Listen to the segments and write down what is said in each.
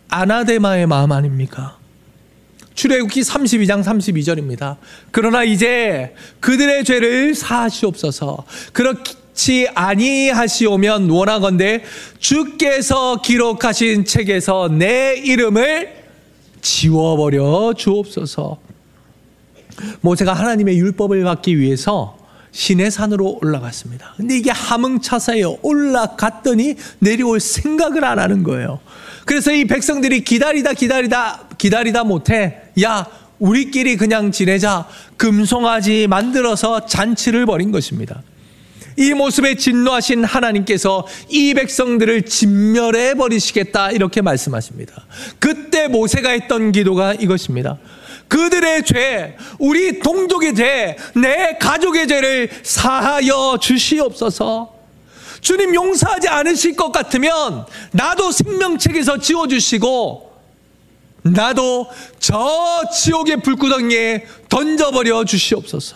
아나데마의 마음 아닙니까? 출애굽기 32장 32절입니다. 그러나 이제 그들의 죄를 사하시옵소서. 그렇지 아니하시오면 원하건대 주께서 기록하신 책에서 내 이름을 지워버려 주옵소서. 모세가 하나님의 율법을 받기 위해서 시내산으로 올라갔습니다. 근데 이게 함흥차사예요. 올라갔더니 내려올 생각을 안 하는 거예요. 그래서 이 백성들이 기다리다 못해 야 우리끼리 그냥 지내자 금송아지 만들어서 잔치를 벌인 것입니다. 이 모습에 진노하신 하나님께서 이 백성들을 진멸해 버리시겠다 이렇게 말씀하십니다. 그때 모세가 했던 기도가 이것입니다. 그들의 죄, 우리 동족의 죄, 내 가족의 죄를 사하여 주시옵소서. 주님 용서하지 않으실 것 같으면 나도 생명책에서 지워주시고 나도 저 지옥의 불구덩이에 던져버려 주시옵소서.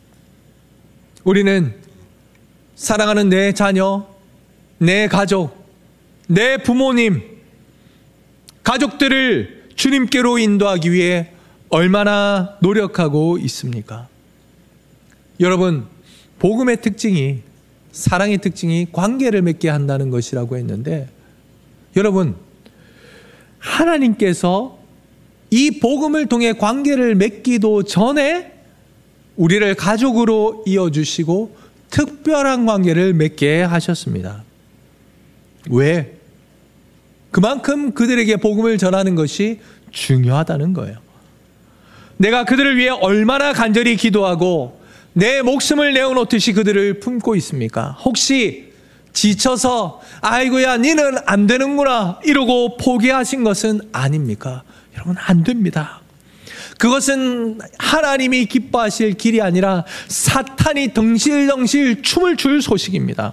우리는 사랑하는 내 자녀, 내 가족, 내 부모님, 가족들을 주님께로 인도하기 위해 얼마나 노력하고 있습니까? 여러분, 복음의 특징이, 사랑의 특징이 관계를 맺게 한다는 것이라고 했는데, 여러분, 하나님께서 이 복음을 통해 관계를 맺기도 전에 우리를 가족으로 이어주시고 특별한 관계를 맺게 하셨습니다. 왜? 그만큼 그들에게 복음을 전하는 것이 중요하다는 거예요. 내가 그들을 위해 얼마나 간절히 기도하고 내 목숨을 내어놓듯이 그들을 품고 있습니까? 혹시 지쳐서 아이고야 니는 안 되는구나 이러고 포기하신 것은 아닙니까? 여러분 안 됩니다. 그것은 하나님이 기뻐하실 길이 아니라 사탄이 덩실덩실 춤을 출 소식입니다.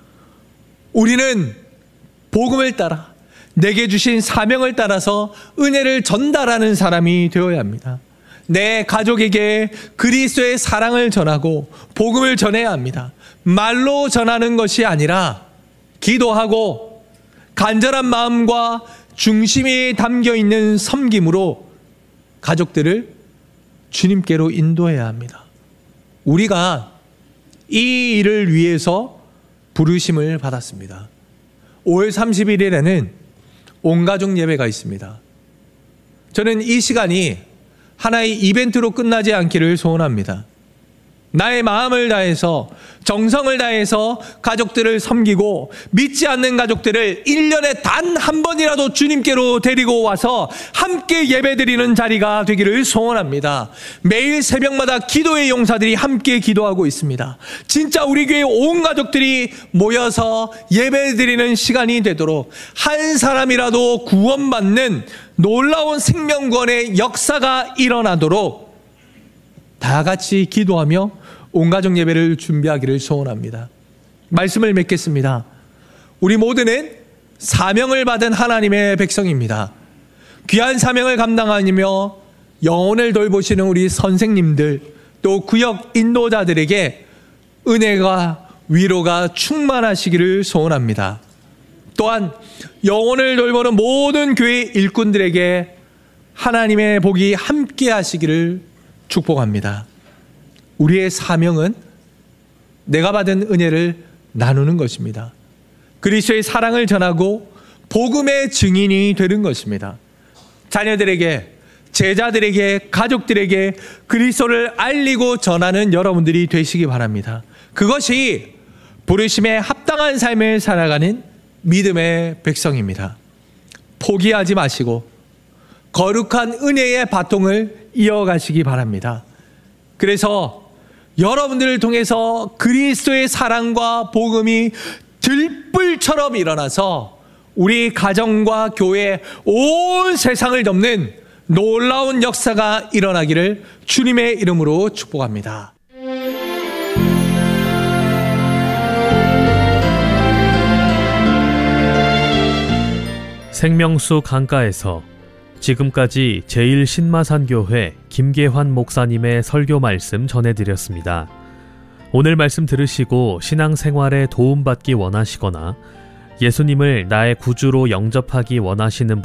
우리는 복음을 따라 내게 주신 사명을 따라서 은혜를 전달하는 사람이 되어야 합니다. 내 가족에게 그리스도의 사랑을 전하고 복음을 전해야 합니다. 말로 전하는 것이 아니라 기도하고 간절한 마음과 중심이 담겨있는 섬김으로 가족들을 주님께로 인도해야 합니다. 우리가 이 일을 위해서 부르심을 받았습니다. 5월 31일에는 온가족 예배가 있습니다. 저는 이 시간이 하나의 이벤트로 끝나지 않기를 소원합니다. 나의 마음을 다해서 정성을 다해서 가족들을 섬기고 믿지 않는 가족들을 1년에 단 한 번이라도 주님께로 데리고 와서 함께 예배드리는 자리가 되기를 소원합니다. 매일 새벽마다 기도의 용사들이 함께 기도하고 있습니다. 진짜 우리 교회 온 가족들이 모여서 예배드리는 시간이 되도록 한 사람이라도 구원받는 놀라운 생명구원의 역사가 일어나도록 다 같이 기도하며 온가족 예배를 준비하기를 소원합니다. 말씀을 맺겠습니다. 우리 모두는 사명을 받은 하나님의 백성입니다. 귀한 사명을 감당하며 영혼을 돌보시는 우리 선생님들 또 구역 인도자들에게 은혜가 위로가 충만하시기를 소원합니다. 또한 영혼을 돌보는 모든 교회 일꾼들에게 하나님의 복이 함께 하시기를 축복합니다. 우리의 사명은 내가 받은 은혜를 나누는 것입니다. 그리스도의 사랑을 전하고 복음의 증인이 되는 것입니다. 자녀들에게, 제자들에게, 가족들에게 그리스도를 알리고 전하는 여러분들이 되시기 바랍니다. 그것이 부르심에 합당한 삶을 살아가는 믿음의 백성입니다. 포기하지 마시고 거룩한 은혜의 바통을 이어가시기 바랍니다. 그래서 여러분들을 통해서 그리스도의 사랑과 복음이 들불처럼 일어나서 우리 가정과 교회 온 세상을 덮는 놀라운 역사가 일어나기를 주님의 이름으로 축복합니다. 생명수 강가에서 지금까지 제1신마산교회 김계환 목사님의 설교 말씀 전해드렸습니다. 오늘 말씀 들으시고 신앙생활에 도움받기 원하시거나 예수님을 나의 구주로 영접하기 원하시는